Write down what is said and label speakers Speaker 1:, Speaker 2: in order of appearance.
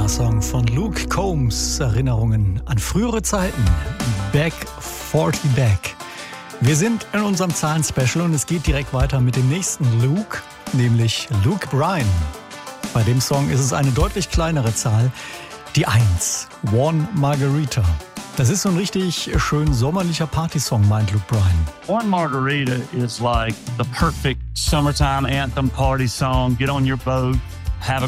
Speaker 1: Song von Luke Combs. Erinnerungen an frühere Zeiten. Back 40 Back. Wir sind in unserem Zahlen-Special und es geht direkt weiter mit dem nächsten Luke, nämlich Luke Bryan. Bei dem Song ist es eine deutlich kleinere Zahl, die 1, One Margarita. Das ist so ein richtig schön sommerlicher Partysong, meint Luke Bryan.
Speaker 2: One Margarita is like the perfect summertime anthem party song. Get on your boat, have a